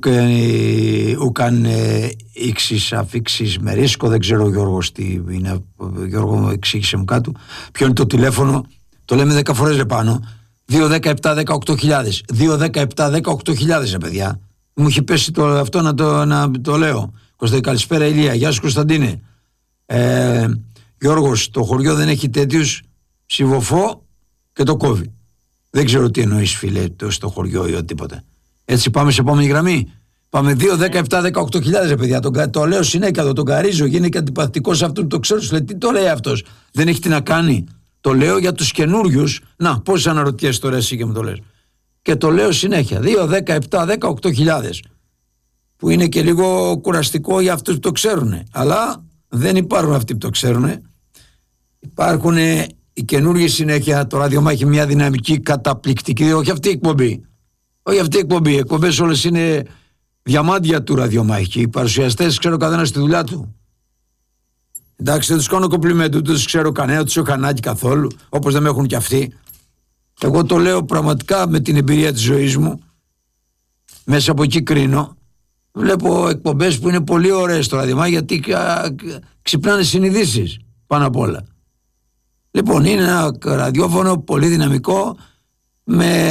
ούκαν ήξεις αφήξεις με ρίσκο, δεν ξέρω Γιώργος τι είναι. Γιώργο, εξήγησε μου κάτω. Ποιο είναι το τηλέφωνο? Το λέμε δέκα φορές ρε πάνω. δύο δέκα επτά δεκαοκτώ χιλιάδες. δύο δέκα επτά δεκαοκτώ χιλιάδες ρε παιδιά. Μου είχε πέσει το, αυτό να το, να το λέω. Κωστή, καλησπέρα Ηλία. Γεια σου Κωνσταντίνε. Ε, Γιώργος, το χωριό δεν έχει τέτοιους, ψηφοφώ και το κόβει. Δεν ξέρω τι εννοείς φίλε το, στο χωριό ή οτιδήποτε. Έτσι πάμε σε επόμενη γραμμή. Πάμε δύο δέκα επτά δεκαοκτώ χιλιάδες ρε παιδιά. Το, το λέω συνέχεια εδώ, τον καρίζω. Γίνει και αντιπαθητικός αυτού που το ξέρω. Σου λέει τι το λέει αυτός? Δεν έχει τι να κάνει. Το λέω για τους καινούριους. Να, πώς αναρωτιέσαι τώρα εσύ και μου το λες? Και το λέω συνέχεια. δύο δέκα επτά δεκαοκτώ χιλιάδες. Που είναι και λίγο κουραστικό για αυτούς που το ξέρουν. Αλλά δεν υπάρχουν αυτοί που το ξέρουν. Υπάρχουν οι καινούργιοι συνέχεια. Το ραδιομά έχει μια δυναμική καταπληκτική. Όχι αυτή η εκπομπή. Όχι αυτή η εκπομπή. Οι εκπομπές όλες είναι διαμάντια του ραδιομάχη. Οι παρουσιαστές ξέρω καθένα στη δουλειά του. Εντάξει, δεν τους κάνω κομπλιμέντου, δεν τους ξέρω κανένα, τους έχω ανάγκη καθόλου. Όπως δεν με έχουν κι αυτοί. Εγώ το λέω πραγματικά με την εμπειρία της ζωής μου. Μέσα από εκεί κρίνω. Βλέπω εκπομπές που είναι πολύ ωραίες στο ραδιομάχη γιατί ξυπνάνε συνειδήσεις πάνω απ' όλα. Λοιπόν, είναι ένα ραδιόφωνο πολύ δυναμικό με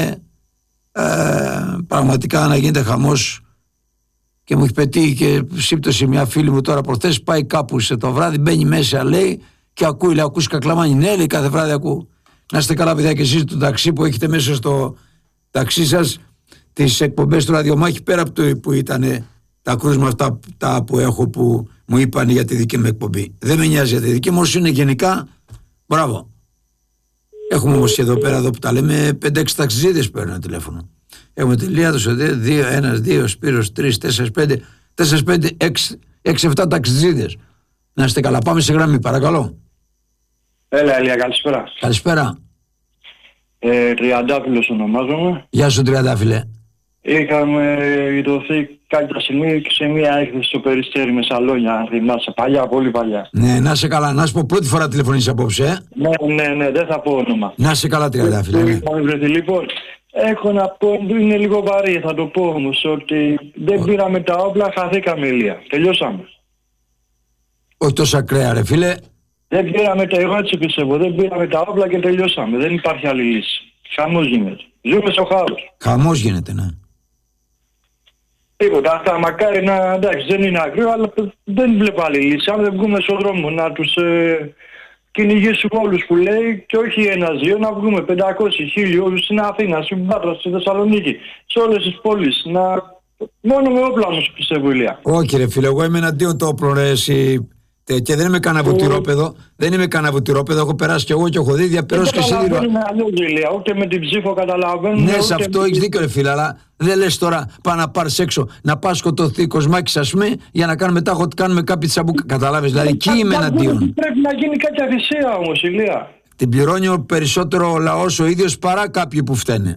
ε, πραγματικά να γίνεται χαμός και μου έχει πετύχει και σύμπτωση μια φίλη μου τώρα προχθές, πάει κάπου σε το βράδυ, μπαίνει μέσα λέει και ακούει, λέει ακούς Κακλαμάνι? Ναι, λέει κάθε βράδυ ακούω. Να είστε καλά παιδιά και εσείς του ταξί που έχετε μέσα στο ταξί σας τις εκπομπές του ραδιομάχη πέρα από το που ήταν τα κρούσμα αυτά τα που έχω που μου είπαν για τη δική μου εκπομπή. Δεν με νοιάζει για τη δική μου, όσο είναι γενικά, μπράβο. Έχουμε όμως εδώ πέρα εδώ που τα λέμε πέντε έξι ταξιδίδες παίρνουν τηλέφωνο. Έχουμε τελεία το δύο, ένας, δύο, Σπύρος, τρεις, τέσσερις, πέντε, τέσσερις, πέντε, έξι, έξι, εφτά ταξιδίδες. Να είστε καλά, πάμε σε γραμμή, παρακαλώ. Έλα, Ηλία, καλησπέρα. Καλησπέρα. Ε, Τριαντάφυλλος ονομάζομαι. Γεια σου, Τριαντάφυλλε. Είχαμε ειδωθεί κάποια στιγμή σε μια έκθεση στο Περιστέρι με σαλόνια, αν θυμάσαι. Παλιά, πολύ παλιά. Ναι, να σε καλά. Να σου πω, πρώτη φορά τηλεφωνείς απόψε, ε. Ναι, ναι, ναι, δεν θα πω όνομα. Να σε καλά, Τριαντάφυλλε. Ναι. Λοιπόν, έχω να πω, είναι λίγο βαρύ, θα το πω όμως, ότι δεν oh. πήραμε τα όπλα, χαθήκαμε, Ηλία. Τελειώσαμε. Όχι τόσο ακραία, ρε φίλε. Δεν πήραμε τα, εγώ έτσι πιστεύω, δεν πήραμε τα όπλα και τελειώσαμε. Δεν υπάρχει άλλη λύση. Χαμός γίνεται. Ζούμε στο χάος. Χαμός γίνεται, ναι. Τίποτα, αυτά μακάρι να, εντάξει, δεν είναι ακραίο, αλλά δεν βλέπω άλλη λύση. Αν δεν βγούμε στον δρόμο να τους ε, κυνηγήσουμε όλους που λέει, και όχι ένα-δύο, να βγούμε πεντακόσιοι, χίλιοι όλους στην Αθήνα, στην Πάτρα, στη Θεσσαλονίκη, σε όλες τις πόλεις. Να... Μόνο με όπλα όμως πιστεύω, Ηλία. Όχι ρε φίλε, εγώ είμαι εναντίον το όπλο, ρε, εσύ. Και δεν είμαι κανένα βουτυρόπεδο. Δεν είμαι κανένα βουτυρόπεδο. Έχω περάσει κι εγώ και έχω δει διαπερώσει και εσύ. Δεν είμαι αλλιώς, Ηλία. Ούτε με την ψήφο καταλαβαίνω. Ναι, σε αυτό με... έχει δίκιο, ρε φίλε. Αλλά δεν λες τώρα πάω να πάρει έξω να πα σκοτωθεί κοσμάκι, α πούμε, για να κάνουμε τάχο ότι κάνουμε κάποιοι τσαμπούκα. Καταλάβει. Δηλαδή εκεί είμαι εναντίον. Πρέπει να γίνει κάποια θυσία όμως, Ηλία. Την πληρώνει ο περισσότερο ο λαό ο ίδιο παρά κάποιοι που φταίνε.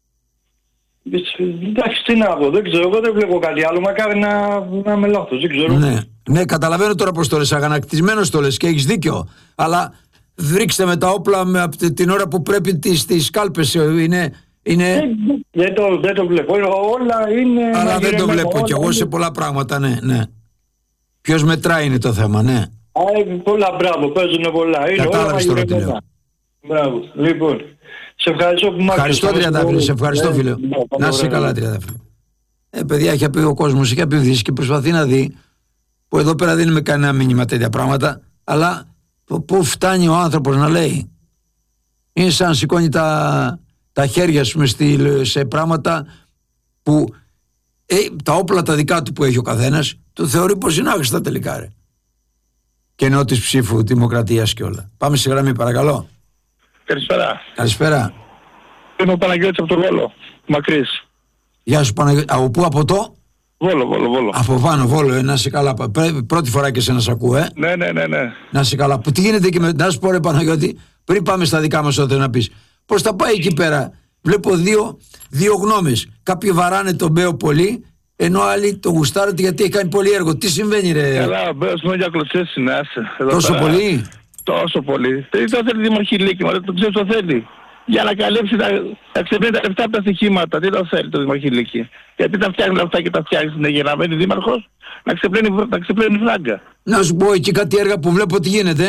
Εντάξει, τι να πω, δεν ξέρω, εγώ δεν βλέπω κάτι άλλο. Μακάρι να, να είμαι λάθος, δεν ξέρω. Ναι, ναι, καταλαβαίνω τώρα πως το λες, αγανακτισμένος το λες και έχεις δίκιο. Αλλά ρίξτε με τα όπλα με, από την ώρα που πρέπει τις, τις κάλπες. Είναι, είναι... Δεν, δεν, το, δεν το βλέπω, όλα είναι... Αλλά δεν το βλέπω όλα, κι εγώ είναι... σε πολλά πράγματα, ναι, ναι. Ποιος μετράει είναι το θέμα, ναι. Α, πολλά, μπράβο, παίζουν πολλά. Κατάλαβες τώρα τι λέω. Μπράβο, λοιπόν. Σε ευχαριστώ που μ' άκουσες. Ευχαριστώ, Τριαντάφυλλε, σε ευχαριστώ, φίλε. Να είσαι καλά, Τριαντάφυλλε. Ε, παιδιά, έχει πει ο κόσμος, έχει απειδήσει και προσπαθεί να δει, που εδώ πέρα δεν είμαι κανένα μήνυμα τέτοια πράγματα, αλλά πού φτάνει ο άνθρωπος να λέει. Είναι σαν να σηκώνει τα, τα χέρια σου σε πράγματα που ε, τα όπλα τα δικά του που έχει ο καθένας, το θεωρεί πως είναι άχρηστα τελικά, ρε. Και ενώ της ψήφου, δημοκρατίας και όλα. Πάμε στη γραμμή, παρακαλώ. Καλησπέρα. Καλησπέρα. Είμαι ο Παναγιώτης από το Βόλο, μακρύς. Γεια σου Παναγιώτη. Από πού, από το? Βόλο, Βόλο, Βόλο. Από πάνω, Βόλο, ε, να είσαι καλά. Πρώτη φορά και σε να σ' ακούω, ε. Ναι, ναι, ναι, ναι. Να είσαι καλά. Τι γίνεται και με... Να σου πω ρε Παναγιώτη, πριν πάμε στα δικά μας ό,τι να πεις. Πώς θα πάει εκεί πέρα? Βλέπω δύο, δύο γνώμες. Κάποιοι βαράνε τον Μπέο πολύ, ενώ άλλοι τον γουστάρετε γιατί έχει κάνει πολύ έργο. Τι συμβαίνει ρε? Καλά, ο Μπέος μόνο για κλωτσές είναι, άσε. Τόσο πέρα. Πολύ? Τόσο πολύ. Δεν το θέλει δημοχηλίκη, μα δεν το ξέρει το θέλει. Για να καλύψει τα, τα ξεπλένει τα λεφτά από τα στοιχήματα. Τι το θέλει το δημοχηλίκη? Γιατί τα φτιάχνει λεφτά και τα φτιάχνει στην εγγεναμένη δήμαρχος να ξεπλένει, να ξεπλένει φράγκα. Να σου πω εκεί κάτι έργα που βλέπω τι γίνεται.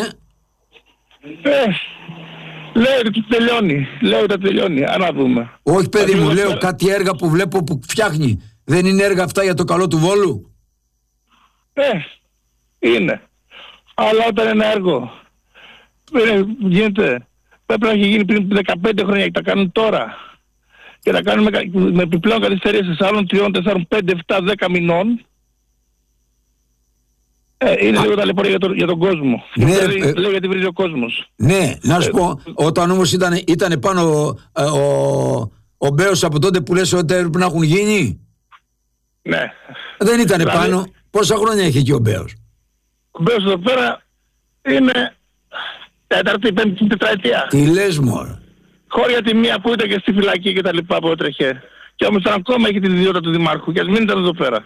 Ε, λέει ότι τελειώνει. Λέει ότι τελειώνει. Αν να δούμε. Όχι παιδί μου, λέω πέρα... κάτι έργα που βλέπω που φτιάχνει. Δεν είναι έργα αυτά για το καλό του Βόλου? Ε, είναι. Αλλά όταν είναι έργο ε, γίνεται, πρέπει να έχει γίνει πριν δεκαπέντε χρόνια και τα κάνουν τώρα. Και τα κάνουν με, με επιπλέον καθυστερήσεις άλλων τριών, τεσσάρων, πέντε, εφτά, δέκα μηνών. Ε, είναι Α. λίγο ταλαιπωρία για, το, για τον κόσμο. Ναι, δηλαδή, ε, λέω γιατί βρίζει ο κόσμος. Ναι, να σου ε, πω, όταν όμως ήταν, ήταν πάνω ο, ο, ο Μπέος από τότε που λες ότι έπρεπε να έχουν γίνει. Ναι. Δεν ήταν δηλαδή, πάνω. Πόσα χρόνια έχει εκεί ο Μπέος? Ο Μπέος εδώ πέρα είναι τέταρτη, πέμπτη τετραετία. Τι λες μωρέ? Χώρια τη μία που ήταν και στη φυλακή και τα λοιπά που έτρεχε. Και όμως ακόμα έχει την ιδιότητα του δημάρχου και ας μην ήταν εδώ πέρα.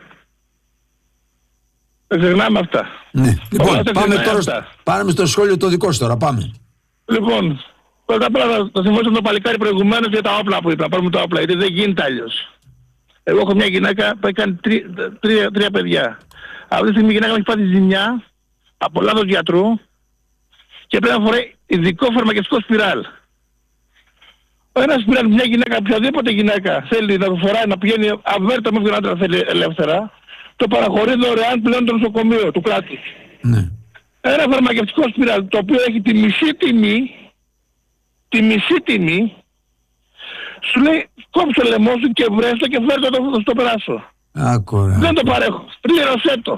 Δεν ξεχνάμε αυτά. Ναι. Λοιπόν, πάμε τώρα στο, πάμε στο σχόλιο το δικό σου τώρα, πάμε. Λοιπόν, πρώτα απ' όλα θα θυμώσω το παλικάρι προηγουμένως για τα όπλα που είπα. Πάρουμε τα όπλα, γιατί δεν γίνεται αλλιώς. Εγώ έχω μια γυναίκα που έχει κάνει τρία, τρία, τρία παιδιά. Αυτή τη στιγμή η γυναίκα μου έχει πάθει ζημιά από λάθος γιατρού και πρέπει να φοράει ειδικό φαρμακευτικό σπιράλ. Ο ένας σπιράλ, μια γυναίκα, οποιαδήποτε γυναίκα θέλει να το φοράει, να πηγαίνει αβέρτα με όποιον άντρα θέλει ελεύθερα, το παραχωρεί δωρεάν πλέον το νοσοκομείο του κράτους. Ναι. Ένα φαρμακευτικό σπιράλ το οποίο έχει τη μισή τιμή, τη μισή τιμή, σου λέει κόψε το λαιμό σου και βρέστο και φέρ' το να το περάσω. Άκουρα. Δεν το παρέχω. Πλήρωσέ το.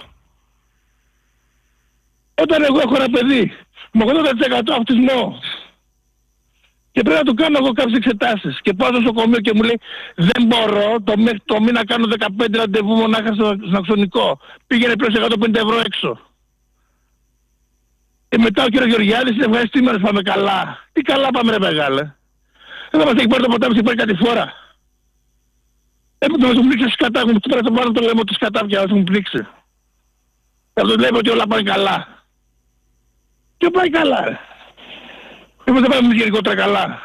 Όταν εγώ έχω ένα παιδί με ογδόντα τοις εκατό αυτισμό και πρέπει να του κάνω εγώ κάποιες εξετάσεις και πάω στο νοσοκομείο και μου λέει δεν μπορώ το, το μήνα κάνω δεκαπέντε ραντεβού μονάχα στο, στο αξονικό. Πήγαινε πλέον σε εκατόν πενήντα ευρώ έξω. Και μετά ο κύριος Γεωργιάδης είναι ευχαριστημένος, πάμε καλά. Τι καλά πάμε ρε μεγάλε. Εδώ μας έχει πάρει το ποτάμι, μας έχει πάρει κάτι φορά. Έπρεπε να μας έχουν πνίξει σκατά, έχουν πέρα το πάνω το λέμε ότι σκατά πια, μας έχουν πνίξει. Αυτό λέμε ότι όλα πάνε καλά. Και πάει καλά ρε. Εμείς δεν πάμε γενικότερα καλά.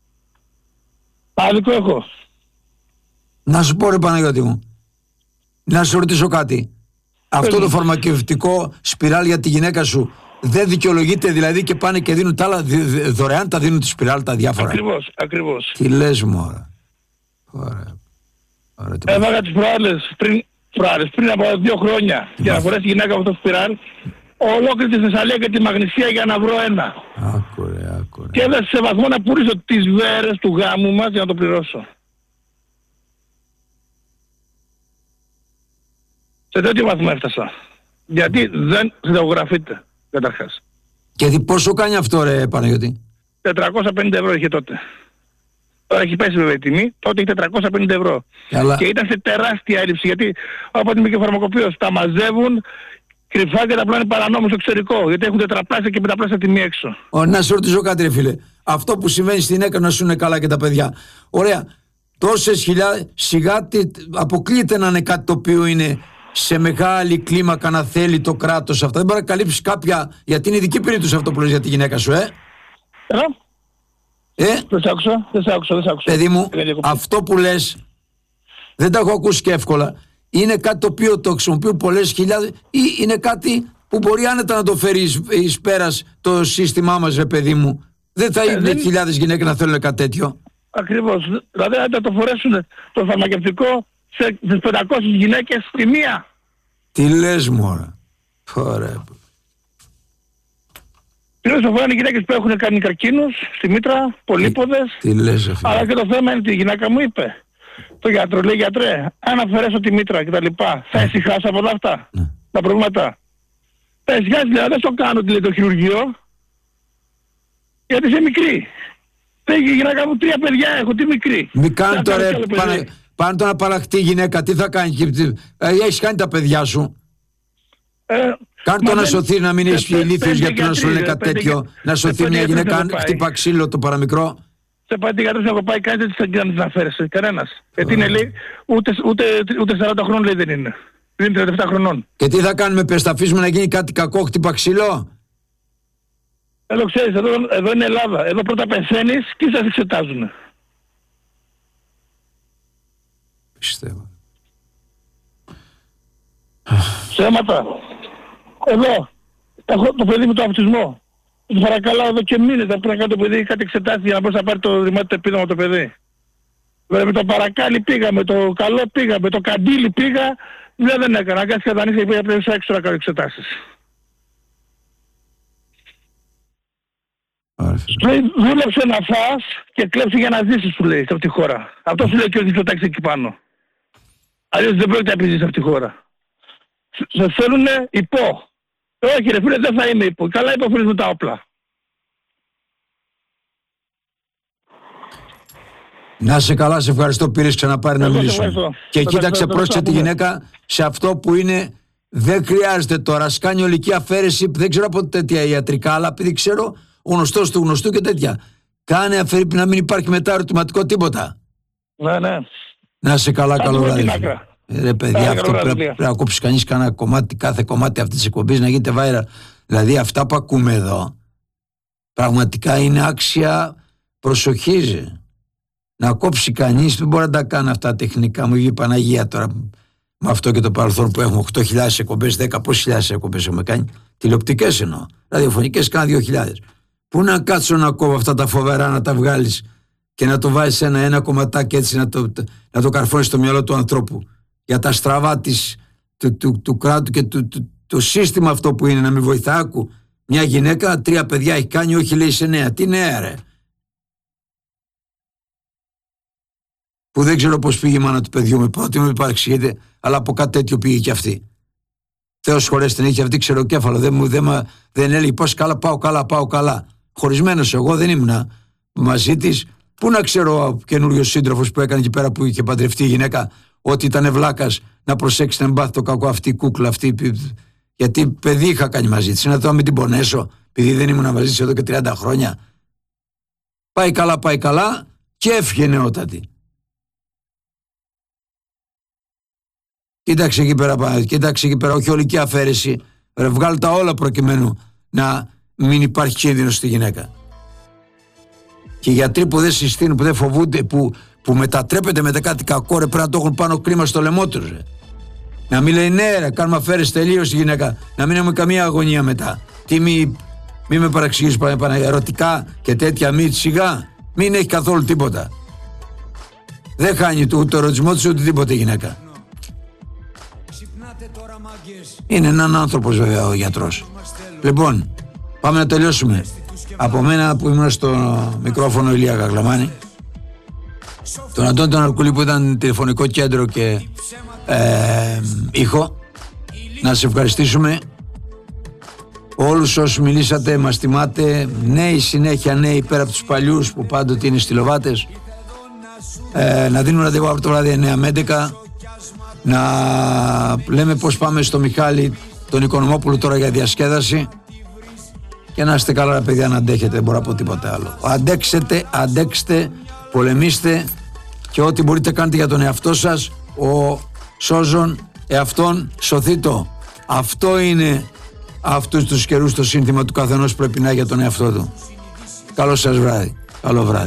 Άδικο έχω. Να σου πω ρε Παναγιώτη μου, να σε ρωτήσω κάτι. Αυτό το φαρμακευτικό σπιράλ για τη γυναίκα σου δεν δικαιολογείται δηλαδή και πάνε και δίνουν τα άλλα, δωρεάν τα δίνουν τη σπιράλ τα διάφορα? Ακριβώς, ακριβώς. Τι λες μωρά. Ωραία. Ωραία. Έβαγα τις προάλλες πριν, προάλλες, πριν από δύο χρόνια για να φορέσει η γυναίκα από το σπιράλ ολόκληρη τη Θεσσαλία και τη Μαγνησία για να βρω ένα. Άκουρε, άκουρε. Και έδωσε σε βαθμό να πουλήσω τις βέρες του γάμου μας για να το πληρώσω. Σε τέτοιο βαθμό έφτασα. Γιατί δεν συνταγογραφείται, καταρχάς. Και πόσο κάνει αυτό ρε Παναγιώτη? τετρακόσια πενήντα ευρώ είχε τότε. Τώρα έχει πέσει βέβαια η τιμή, τότε είχε τετρακόσια πενήντα ευρώ. Αλλά... Και ήταν σε τεράστια έλλειψη, γιατί όποτε είμαι και φαρμακοποιός, τα μαζεύουν κρυφά και τα πλάνε παρανόμως στο εξωτερικό, γιατί έχουν τετραπλάσια και πενταπλάσια τιμή έξω. Ο, να σε ρωτήσω κάτι ρε φίλε. Αυτό που συμβαίνει στην έκανα σου είναι καλά και τα παιδιά. Ωραία. Τόσες χιλιάδες, σιγά τι, αποκλείεται να είναι κάτι το οποίο είναι σε μεγάλη κλίμακα να θέλει το κράτος αυτά. Δεν μπορεί να καλύψει κάποια, γιατί είναι ειδική περίπτωση αυτό που λες για τη γυναίκα σου, ε. Ε, ε? Δεν σ' άκουσα, δεν σ' άκουσα, δεν σ' άκουσα. Παιδί μου, αυτό που λες, δεν τα έχω ακούσει και εύκολα. Είναι κάτι το οποίο το χρησιμοποιούν πολλές χιλιάδες ή είναι κάτι που μπορεί άνετα να το φέρει εις πέρας το σύστημά μας, ρε παιδί μου. Δεν θα είναι ε, χιλιάδες γυναίκες να θέλουν κάτι τέτοιο. Ακριβώς. Δηλαδή αν το φορέσουν το φαρμακευτικό σε πεντακόσιες γυναίκες τη μία. Τι λες μωρά. Ωραία. Κυρίως το φοράνε οι γυναίκες που έχουν κάνει καρκίνους στη μήτρα, πολύποδες. Τι, τι λες αυτό. Αλλά και το θέμα είναι ότι η γυναίκα μου είπε. Το γιατρό λέει, γιατρέ, αν αφαιρέσω τη μήτρα και τα λοιπά, θα ησυχάσω από όλα αυτά, ναι. Τα προβλήματα. Θα ησυχάσει, δηλαδή δεν το κάνω, λέει, το χειρουργείο, γιατί είσαι μικρή. Έχει η γυναίκα μου τρία παιδιά, έχω τη μικρή. Μην κάνει τώρα, πάνε, πάνε το να παραχτεί η γυναίκα, τι θα κάνει, ε, έχεις κάνει τα παιδιά σου. Ε, Κάνε το να σωθεί, να μην είσαι ηλίθιος γιατί να σου λένε κάτι τέτοιο, να σωθεί μια γυναίκα, χτύπα ξύλο το παραμικρό. Σε πάτη γιατρός έχω πάει, κάνετε τι θα να φέρεσαι, κανένας. Γιατί είναι λέει, ούτε, ούτε, ούτε σαράντα χρόνων λέει δεν είναι. Δεν είναι τριάντα επτά χρονών. Και τι θα κάνουμε, πες, θα αφήσουμε να γίνει κάτι κακό, χτύπα ξύλο. Εδώ ξέρεις, εδώ, εδώ είναι Ελλάδα. Εδώ πρώτα πεθαίνεις και σας εξετάζουν. Πιστεύω. Ψέματα. Εδώ, έχω το παιδί με το αυτισμό. Του παρακαλάω εδώ και μήνες να πρέπει να κάνει το παιδί κάτι εξετάσει για να μπορέσει να πάρει το ρημάτιο επίδομα το παιδί. Με το παρακάλι πήγα, με το καλό πήγα, με το καντήλι πήγα, δεν δεν έκανα. Αγκάστηκα τα νύχια και πήγα πρέπει έξω να κάνω εξετάσεις. Δούλεψε να φας και κλέψε για να ζήσεις, σου λέει, σε αυτή τη χώρα. Αυτό σου λέει και ο Μητσοτάκης εκεί πάνω. Αλλιώς δεν πρόκειται να επιζήσεις σε αυτή τη χώρα. Σε θέλουνε υπό. Όχι ρε φίλε, δεν θα είμαι υπό. Καλά υποφέρεις τα όπλα. Να σε καλά, σε ευχαριστώ, πήρες ξαναπάρει να μιλήσουμε. Και κοίταξε, πρόσεξε τη γυναίκα σε αυτό που είναι, δεν χρειάζεται τώρα, σκάνει ολική αφαίρεση, δεν ξέρω από τέτοια ιατρικά, αλλά επειδή ξέρω ο γνωστός του γνωστού και τέτοια. Κάνε αφαίρεση να μην υπάρχει μετά ερωτηματικό τίποτα. Ναι, ναι. Να σε καλά, καλό βράδυ. Ρε παιδιά, αυτό πρέπει, πρέπει να κόψει κανείς κανένα κομμάτι, κάθε κομμάτι αυτής της εκπομπής να γίνεται viral. Δηλαδή αυτά που ακούμε εδώ πραγματικά είναι άξια προσοχής. Να κόψει κανείς, δεν μπορεί να τα κάνει αυτά τεχνικά. Μου βγει η Παναγία τώρα με αυτό και το παρελθόν που έχουμε οκτώ χιλιάδες εκπομπές, δέκα πόσες χιλιάδες εκπομπές έχουμε κάνει. Τηλεοπτικές εννοώ. Ραδιοφωνικές κάνα δύο χιλιάδες. Πού να κάτσω να κόβω αυτά τα φοβερά, να τα βγάλεις και να το βάζεις ένα, ένα κομματάκι έτσι να το, να το καρφώνεις στο μυαλό του ανθρώπου. Για τα στραβά της, του, του, του κράτου και του, του, το σύστημα αυτό που είναι να μην βοηθά. Άκου, μια γυναίκα, τρία παιδιά έχει κάνει, όχι λέει σε νέα. Τι νέα ρε. Που δεν ξέρω πώς πήγε η μάνα του παιδιού με πρώτη μου υπάρξει, αλλά από κάτι τέτοιο πήγε και αυτή. Θεός χωρές την έχει αυτή ξεροκέφαλο, δεν, μου, δεν, δεν έλεγε πώς καλά πάω καλά, πάω καλά. Χωρισμένος εγώ δεν ήμουνα μαζί της. Πού να ξέρω ο καινούριος σύντροφος που έκανε εκεί πέρα που είχε παντρευτεί η γυναίκα, ότι ήταν βλάκας να προσέξει να μην πάθει το κακό αυτή η κούκλα αυτή. Γιατί παιδί είχα κάνει μαζί της, να το μην την πονέσω. επειδή δεν ήμουν μαζί της εδώ και τριάντα χρόνια. Πάει καλά, πάει καλά και έφυγε νεότατη. Κοίταξε εκεί πέρα, κοίταξε εκεί πέρα, όχι ολική αφαίρεση. Ρε, βγάλ' τα όλα προκειμένου να μην υπάρχει κίνδυνος στη γυναίκα. Και οι γιατροί που δεν συστήνουν, που δεν φοβούνται, που, που μετατρέπεται μετά κάτι κακό, ρε, πρέπει να το έχουν πάνω κλίμα στο λαιμό τους, ρε. Να μην λέει ναι, ρε, κάνουμε αφαίρεση τελείως η γυναίκα, να μην έχουμε καμία αγωνία μετά. Τι μη, μη με παραξηγείς ερωτικά και τέτοια, μη σιγά, μην έχει καθόλου τίποτα. Δεν χάνει το, το ερωτισμό της ούτε τίποτα η γυναίκα. Είναι έναν άνθρωπος βέβαια ο γιατρός. Λοιπόν, πάμε να τελειώσουμε. Από μένα που ήμουν στο μικρόφωνο Ηλία Γαγλαμάνη, τον Αντώνη τον Αρκουλή που ήταν τηλεφωνικό κέντρο και ε, ήχο, να σε ευχαριστήσουμε όλους όσους μιλήσατε, μας τιμάτε, νέοι συνέχεια, νέοι πέρα από τους παλιούς που πάντοτε είναι στυλοβάτες, ε, να δίνουν ραντεβού από το βράδυ εννιά με έντεκα, να λέμε πως πάμε στο Μιχάλη τον Οικονομόπουλο τώρα για διασκέδαση και να είστε καλά, παιδιά, να αντέχετε, δεν μπορώ να πω τίποτα άλλο. Αντέξετε, αντέξτε, πολεμήστε και ό,τι μπορείτε κάνετε για τον εαυτό σας. Ο σώζον εαυτόν σωθήτω. Αυτό είναι αυτούς τους καιρούς το σύνθημα του καθενός πρέπει να έχει για τον εαυτό του. Καλό σας βράδυ. Καλό βράδυ.